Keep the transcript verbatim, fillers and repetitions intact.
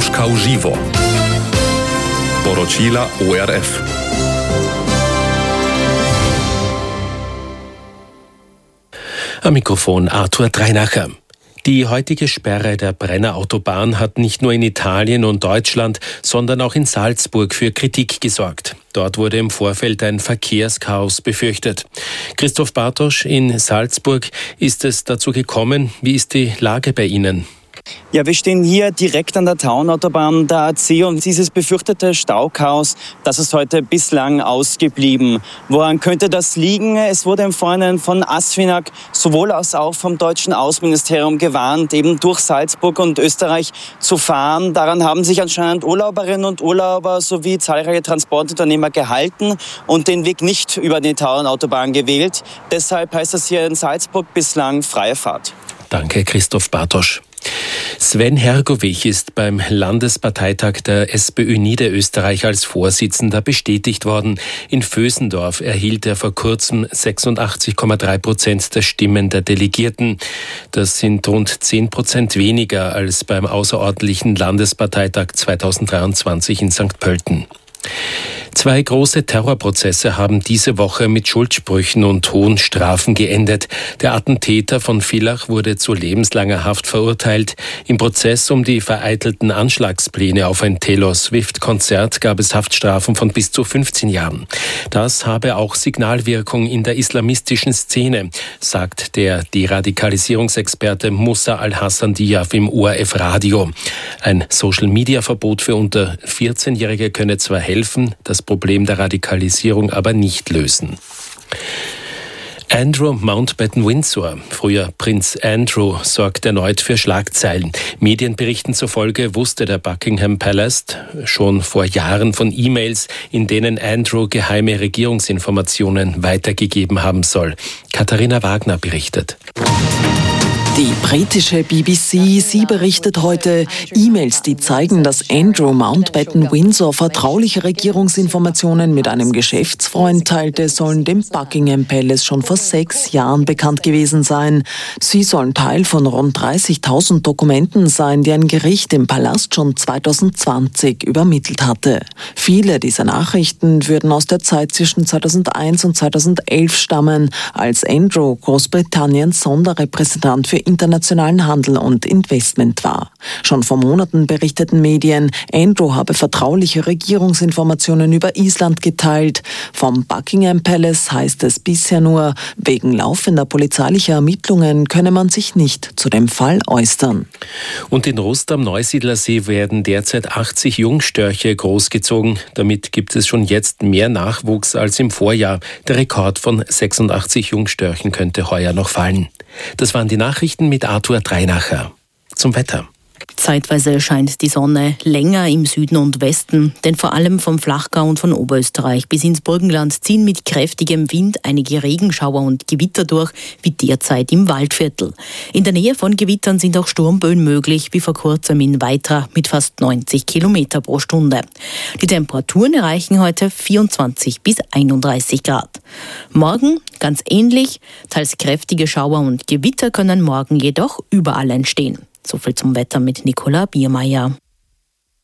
Moskau živo. Poročila O R F. Am Mikrofon Arthur Dreinacher. Die heutige Sperre der Brenner Autobahn hat nicht nur in Italien und Deutschland, sondern auch in Salzburg für Kritik gesorgt. Dort wurde im Vorfeld ein Verkehrschaos befürchtet. Christoph Bartosch in Salzburg, ist es dazu gekommen? Wie ist die Lage bei Ihnen? Ja, wir stehen hier direkt an der Taunautobahn der A C und dieses befürchtete Stauchaos, das ist heute bislang ausgeblieben. Woran könnte das liegen? Es wurde im Vorhinein von ASFINAG sowohl als auch vom deutschen Außenministerium gewarnt, eben durch Salzburg und Österreich zu fahren. Daran haben sich anscheinend Urlauberinnen und Urlauber sowie zahlreiche Transportunternehmer gehalten und den Weg nicht über die Taunautobahn gewählt. Deshalb heißt es hier in Salzburg bislang freie Fahrt. Danke, Christoph Bartosch. Sven Hergovich ist beim Landesparteitag der SPÖ Niederösterreich als Vorsitzender bestätigt worden. In Vösendorf erhielt er vor kurzem sechsundachtzig Komma drei Prozent der Stimmen der Delegierten. Das sind rund zehn Prozent weniger als beim außerordentlichen Landesparteitag zweitausenddreiundzwanzig in Sankt Pölten. Zwei große Terrorprozesse haben diese Woche mit Schuldsprüchen und hohen Strafen geendet. Der Attentäter von Villach wurde zu lebenslanger Haft verurteilt. Im Prozess um die vereitelten Anschlagspläne auf ein Taylor Swift-Konzert gab es Haftstrafen von bis zu fünfzehn Jahren. Das habe auch Signalwirkung in der islamistischen Szene, sagt der Deradikalisierungsexperte Musa Al-Hassan Diaf im O R F-Radio. Ein Social-Media-Verbot für unter vierzehnjährige könne zwar helfen, das Problem der Radikalisierung aber nicht lösen. Andrew Mountbatten-Windsor, früher Prinz Andrew, sorgt erneut für Schlagzeilen. Medienberichten zufolge wusste der Buckingham Palace schon vor Jahren von E-Mails, in denen Andrew geheime Regierungsinformationen weitergegeben haben soll. Katharina Wagner berichtet. Die britische B B C, sie berichtet heute, E-Mails, die zeigen, dass Andrew Mountbatten-Windsor vertrauliche Regierungsinformationen mit einem Geschäftsfreund teilte, sollen dem Buckingham Palace schon vor sechs Jahren bekannt gewesen sein. Sie sollen Teil von rund dreißigtausend Dokumenten sein, die ein Gericht im Palast schon zweitausendzwanzig übermittelt hatte. Viele dieser Nachrichten würden aus der Zeit zwischen zweitausendeins und zweitausendelf stammen, als Andrew Großbritanniens Sonderrepräsentant für internationalen Handel und Investment war. Schon vor Monaten berichteten Medien, Andrew habe vertrauliche Regierungsinformationen über Island geteilt. Vom Buckingham Palace heißt es bisher nur, wegen laufender polizeilicher Ermittlungen könne man sich nicht zu dem Fall äußern. Und in Rust am Neusiedlersee werden derzeit achtzig Jungstörche großgezogen. Damit gibt es schon jetzt mehr Nachwuchs als im Vorjahr. Der Rekord von sechsundachtzig Jungstörchen könnte heuer noch fallen. Das waren die Nachrichten mit Arthur Dreinacher. Zum Wetter. Zeitweise scheint die Sonne länger im Süden und Westen, denn vor allem vom Flachgau und von Oberösterreich bis ins Burgenland ziehen mit kräftigem Wind einige Regenschauer und Gewitter durch, wie derzeit im Waldviertel. In der Nähe von Gewittern sind auch Sturmböen möglich, wie vor kurzem in Weitra mit fast neunzig Kilometer pro Stunde. Die Temperaturen erreichen heute vierundzwanzig bis einunddreißig Grad. Morgen ganz ähnlich, teils kräftige Schauer und Gewitter können morgen jedoch überall entstehen. So viel zum Wetter mit Nicola Biermeier.